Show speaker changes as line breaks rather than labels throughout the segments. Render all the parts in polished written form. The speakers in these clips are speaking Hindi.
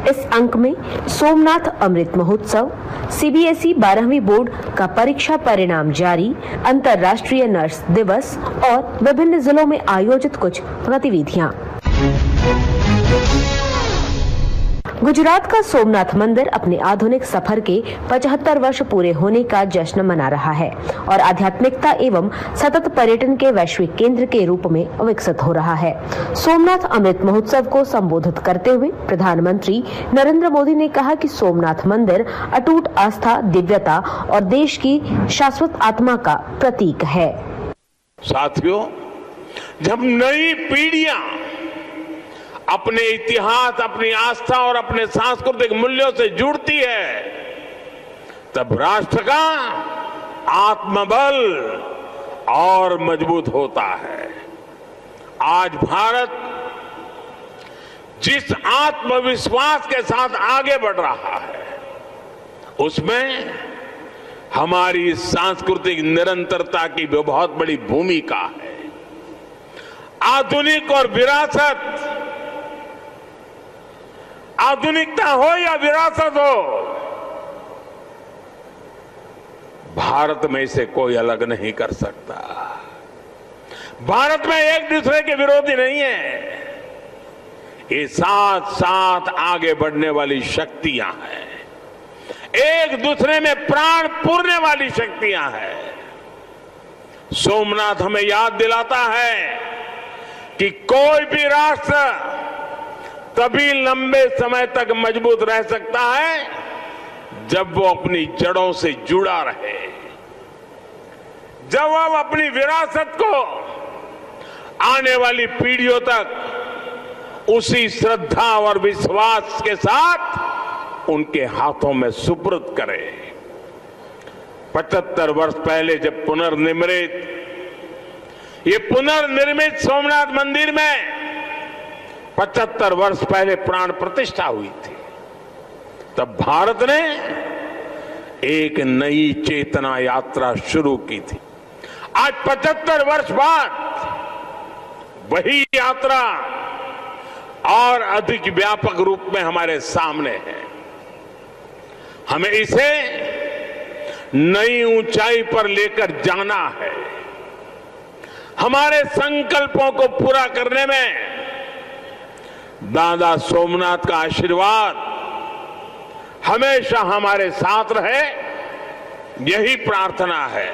इस अंक में सोमनाथ अमृत महोत्सव, सीबीएसई 12वीं बोर्ड का परीक्षा परिणाम जारी, अंतर्राष्ट्रीय नर्स दिवस और विभिन्न जिलों में आयोजित कुछ गतिविधियां। गुजरात का सोमनाथ मंदिर अपने आधुनिक सफर के 75 वर्ष पूरे होने का जश्न मना रहा है और आध्यात्मिकता एवं सतत पर्यटन के वैश्विक केंद्र के रूप में विकसित हो रहा है। सोमनाथ अमृत महोत्सव को संबोधित करते हुए प्रधानमंत्री नरेंद्र मोदी ने कहा कि सोमनाथ मंदिर अटूट आस्था, दिव्यता और देश की शाश्वत आत्मा का प्रतीक है।
साथियों, जब नई पीढ़ियां अपने इतिहास, अपनी आस्था और अपने सांस्कृतिक मूल्यों से जुड़ती है, तब राष्ट्र का आत्मबल और मजबूत होता है। आज भारत जिस आत्मविश्वास के साथ आगे बढ़ रहा है, उसमें हमारी सांस्कृतिक निरंतरता की भी बहुत बड़ी भूमिका है। आधुनिक और विरासत, आधुनिकता हो या विरासत हो, भारत में इसे कोई अलग नहीं कर सकता। भारत में एक दूसरे के विरोधी नहीं है, ये साथ साथ आगे बढ़ने वाली शक्तियां हैं, एक दूसरे में प्राण पूरने वाली शक्तियां हैं। सोमनाथ हमें याद दिलाता है कि कोई भी राष्ट्र तभी लंबे समय तक मजबूत रह सकता है जब वो अपनी जड़ों से जुड़ा रहे, जब वो अपनी विरासत को आने वाली पीढ़ियों तक उसी श्रद्धा और विश्वास के साथ उनके हाथों में सुपुर्द करे। 75 वर्ष पहले जब ये पुनर्निर्मित सोमनाथ मंदिर में 75 वर्ष पहले प्राण प्रतिष्ठा हुई थी, तब भारत ने एक नई चेतना यात्रा शुरू की थी। आज 75 वर्ष बाद वही यात्रा और अधिक व्यापक रूप में हमारे सामने है। हमें इसे नई ऊंचाई पर लेकर जाना है। हमारे संकल्पों को पूरा करने में दादा सोमनाथ का आशीर्वाद हमेशा हमारे साथ रहे, यही प्रार्थना है।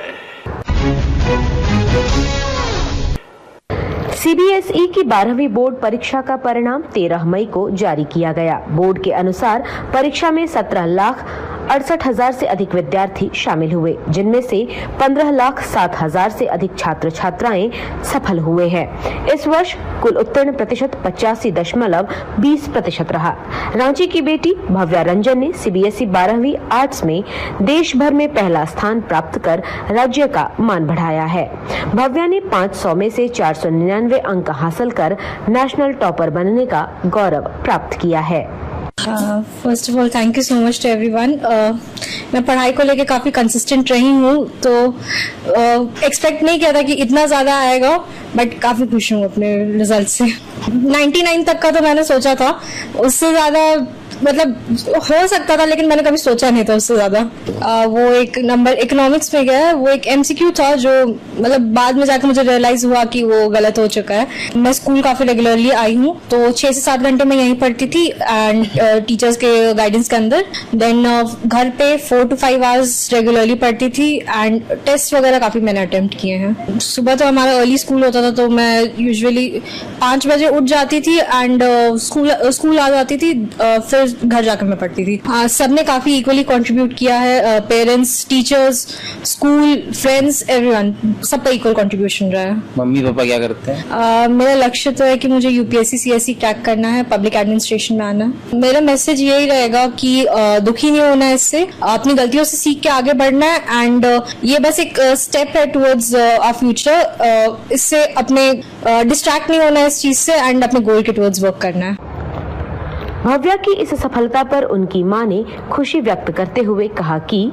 सीबीएसई की 12वीं बोर्ड परीक्षा का परिणाम 13 मई को जारी किया गया। बोर्ड के अनुसार परीक्षा में 17,68,000 से अधिक विद्यार्थी शामिल हुए, जिनमें से 15,07,000 से अधिक छात्र छात्राएं सफल हुए हैं। इस वर्ष कुल उत्तीर्ण प्रतिशत 85.20% रहा। रांची की बेटी भव्या रंजन ने सीबीएसई 12वीं आर्ट्स में देश भर में पहला स्थान प्राप्त कर राज्य का मान बढ़ाया है। भव्या ने 500 में से 499 अंक हासिल कर नेशनल टॉपर बनने का गौरव प्राप्त किया है।
First of all thank you so much to everyone. मैं पढ़ाई को लेके काफी कंसिस्टेंट रही हूँ, तो एक्सपेक्ट नहीं किया था कि इतना ज्यादा आएगा, बट काफी खुश हूँ अपने रिजल्ट से। 99 तक का तो मैंने सोचा था, उससे ज्यादा मतलब हो सकता था, लेकिन मैंने कभी सोचा नहीं था उससे ज्यादा। वो एक नंबर इकोनॉमिक्स में गया है, वो एक एमसीक्यू था जो मतलब बाद में जाकर मुझे रियलाइज हुआ कि वो गलत हो चुका है। मैं स्कूल काफी रेगुलरली आई हूँ, तो 6 से 7 घंटे मैं यहीं पढ़ती थी एंड टीचर्स के गाइडेंस के अंदर। देन घर पे 4 to 5 आवर्स रेगुलरली पढ़ती थी एंड टेस्ट वगैरह काफी मैंने अटेम्प्ट किए हैं। सुबह तो हमारा अर्ली स्कूल होता था, तो मैं यूजुअली 5 बजे उठ जाती थी एंड स्कूल आ जाती थी, फिर घर जाकर मैं पढ़ती थी। सबने काफी इक्वली कंट्रीब्यूट किया है, parents, teachers, school, friends, everyone, सबका इक्वल कंट्रीब्यूशन रहा है।
मम्मी पापा क्या करते हैं?
मेरा लक्ष्य तो है कि मुझे यूपीएससी सीएससी क्रैक करना है, पब्लिक एडमिनिस्ट्रेशन में आना है। मेरा मैसेज यही रहेगा कि दुखी नहीं होना है, इससे अपनी गलतियों से सीख के आगे बढ़ना है एंड ये बस एक स्टेप है टुवर्ड्स आवर फ्यूचर। इससे अपने डिस्ट्रैक्ट नहीं होना है इस चीज से एंड अपने गोल के टुवर्ड्स वर्क करना है।
भव्या की इस सफलता पर उनकी मां ने खुशी व्यक्त करते हुए कहा कि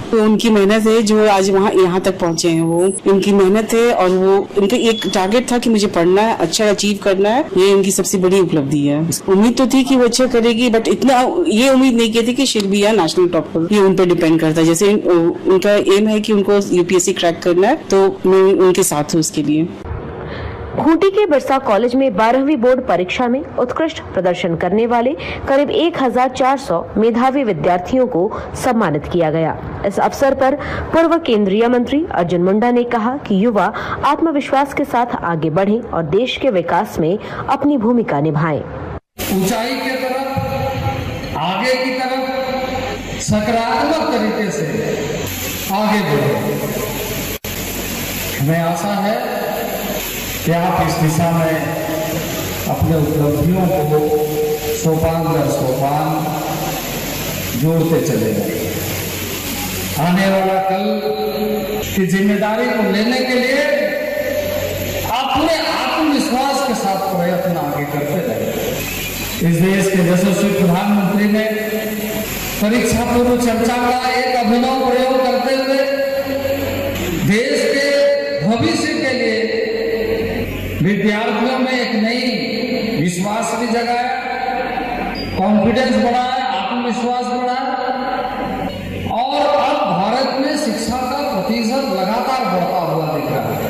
तो उनकी मेहनत है जो आज वहाँ यहाँ तक पहुँचे हैं, वो इनकी मेहनत है और वो इनका एक टारगेट था कि मुझे पढ़ना है, अच्छा अचीव करना है। ये इनकी सबसे बड़ी उपलब्धि है। उम्मीद तो थी कि वो अच्छा करेगी, बट इतना ये उम्मीद नहीं की थी कि शिल भी या नेशनल टॉपर। ये उन पर डिपेंड करता है। जैसे उनका एम है कि उनको यूपीएससी क्रैक करना है, तो मैं उनके साथ हूँ उसके लिए।
खूंटी के बिरसा कॉलेज में 12वीं बोर्ड परीक्षा में उत्कृष्ट प्रदर्शन करने वाले करीब 1400 मेधावी विद्यार्थियों को सम्मानित किया गया। इस अवसर पर पूर्व केंद्रीय मंत्री अर्जुन मुंडा ने कहा कि युवा आत्मविश्वास के साथ आगे बढ़ें और देश के विकास में अपनी भूमिका निभाएं।
ऊंचाई की तरफ, आगे की तरफ सकारात्मक तरीके से आगे बढ़ें। हमें आशा है कि आप इस दिशा में अपने उपलब्धियों को सोपान दर सोपान जोड़ते चले गए। आने वाला कल की जिम्मेदारी को लेने के लिए आप पूरे आत्मविश्वास के साथ प्रयत्न आगे करते रहे। इस देश के यशस्वी प्रधानमंत्री ने परीक्षा पूर्व चर्चा का एक अभिनव प्रयोग करते हुए देश के भविष्य के लिए विद्यार्थियों में एक नई विश्वास भी जगाया, कॉन्फिडेंस बढ़ाया, आत्मविश्वास बढ़ाया और अब भारत में शिक्षा का प्रतिशत लगातार बढ़ता हुआ दिख रहा है।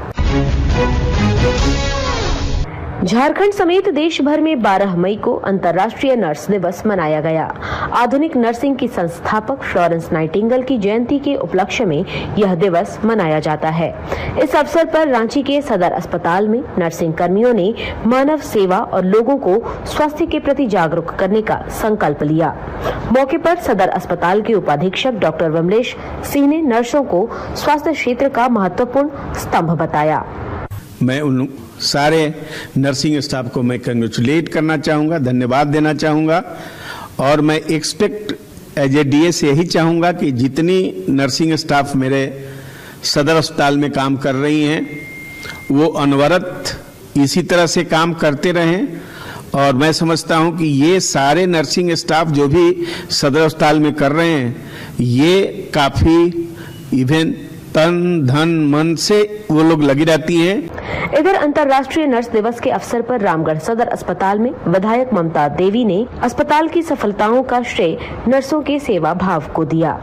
झारखंड समेत देश भर में 12 मई को अंतर्राष्ट्रीय नर्स दिवस मनाया गया। आधुनिक नर्सिंग की संस्थापक फ्लोरेंस नाइटिंगेल की जयंती के उपलक्ष्य में यह दिवस मनाया जाता है। इस अवसर पर रांची के सदर अस्पताल में नर्सिंग कर्मियों ने मानव सेवा और लोगों को स्वास्थ्य के प्रति जागरूक करने का संकल्प लिया। मौके पर सदर अस्पताल के उपाधीक्षक डॉक्टर विमलेश सिंह ने नर्सों को स्वास्थ्य क्षेत्र का महत्वपूर्ण स्तंभ बताया।
मैं उन सारे नर्सिंग स्टाफ को मैं कंग्रेचुलेट करना चाहूँगा, धन्यवाद देना चाहूँगा और मैं एक्सपेक्ट एज ए डीएस यही चाहूँगा कि जितनी नर्सिंग स्टाफ मेरे सदर अस्पताल में काम कर रही हैं वो अनवरत इसी तरह से काम करते रहें। और मैं समझता हूँ कि ये सारे नर्सिंग स्टाफ जो भी सदर अस्पताल में कर रहे हैं ये काफ़ी इवन तन धन मन से वो लोग लगी रहती हैं।
इधर अंतर्राष्ट्रीय नर्स दिवस के अवसर पर रामगढ़ सदर अस्पताल में विधायक ममता देवी ने अस्पताल की सफलताओं का श्रेय नर्सों के सेवा भाव को दिया।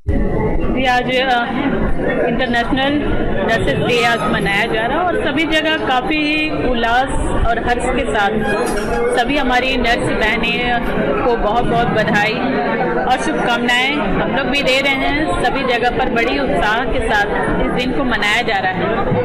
आज इंटरनेशनल नर्सेस डे आज मनाया जा रहा है और सभी जगह काफ़ी उल्लास और हर्ष के साथ सभी हमारी नर्स बहनें को बहुत बहुत बधाई और शुभकामनाएं हम लोग भी दे रहे हैं। सभी जगह पर बड़ी उत्साह के साथ इस दिन को मनाया जा रहा है।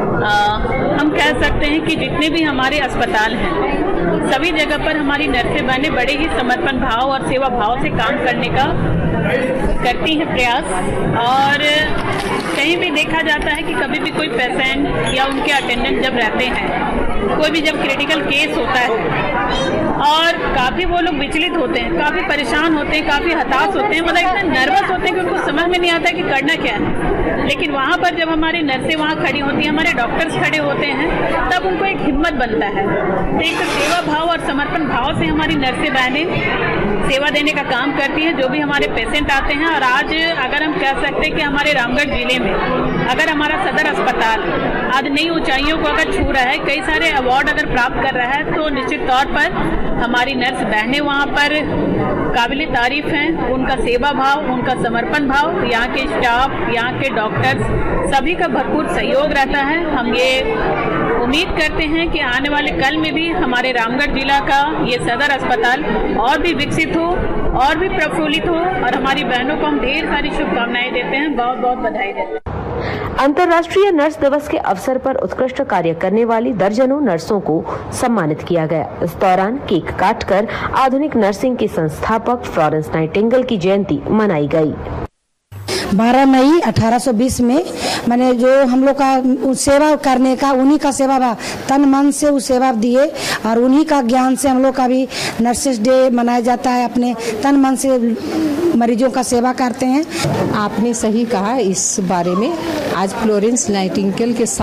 हम कह सकते हैं कि जितने भी हमारे अस्पताल हैं सभी जगह पर हमारी नर्सें बहनें बड़े ही समर्पण भाव और सेवा भाव से काम करने का करती हैं प्रयास। और कहीं भी देखा जाता है कि कभी भी कोई पेशेंट या उनके अटेंडेंट जब रहते हैं, कोई भी जब क्रिटिकल केस होता है और काफ़ी वो लोग विचलित होते हैं, काफ़ी परेशान होते हैं, काफ़ी हताश होते हैं, मतलब इतना नर्वस होते हैं कि उनको समझ में नहीं आता कि करना क्या है। लेकिन वहाँ पर जब हमारी नर्सें वहाँ खड़ी होती हैं, हमारे डॉक्टर्स खड़े होते हैं, तब उनको एक हिम्मत बनता है। तो एक सेवा भाव और समर्पण भाव से हमारी नर्सें बहनें सेवा देने का काम करती हैं जो भी हमारे पेशेंट आते हैं। और आज अगर हम कह सकते हैं कि हमारे रामगढ़ जिले में अगर हमारा सदर अस्पताल आज नई ऊंचाइयों को अगर छू रहा है, कई सारे अवार्ड अगर प्राप्त कर रहा है, तो निश्चित तौर पर हमारी नर्स बहनें वहाँ पर काबिल तारीफ हैं। उनका सेवा भाव, उनका समर्पण भाव, यहाँ के स्टाफ, यहाँ के डॉक्टर्स सभी का भरपूर सहयोग रहता है। हम ये उम्मीद करते हैं कि आने वाले कल में भी हमारे रामगढ़ जिला का ये सदर अस्पताल और भी विकसित हो और भी प्रफुल्लित हो और हमारी बहनों को हम ढेर सारी शुभकामनाएं देते हैं, बहुत बहुत बधाई देते हैं।
अंतर्राष्ट्रीय नर्स दिवस के अवसर पर उत्कृष्ट कार्य करने वाली दर्जनों नर्सों को सम्मानित किया गया। इस दौरान केक काटकर आधुनिक नर्सिंग की संस्थापक फ्लोरेंस नाइटिंगेल की जयंती मनाई गई।
12 मई 1820 में मैंने जो हम लोग का सेवा करने का, उन्हीं का सेवा तन मन से उस सेवा दिए और उन्हीं का ज्ञान से हम लोग का भी नर्सेस डे मनाया जाता है। अपने तन मन से मरीजों का सेवा करते हैं।
आपने सही कहा इस बारे में। आज फ्लोरेंस नाइटिंगेल के